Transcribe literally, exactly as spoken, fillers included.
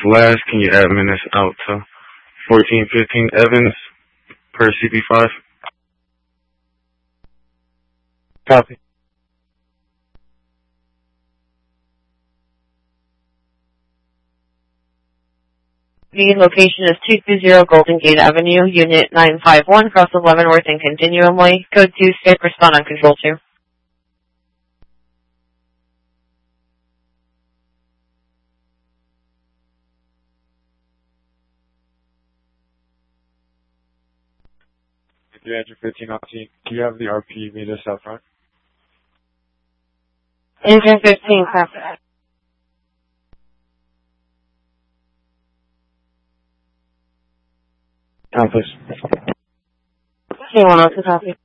last, can you admin this out to fourteen fifteen Evans per C P five? Copy. The location is two two zero Golden Gate Avenue, Unit nine five one, cross Leavenworth and Continuumly. Code two, state respond on Control two. three fifteen Octane, can you have the R P meet us out front? Engine fifteen, copy. Down, please. Anyone else to copy?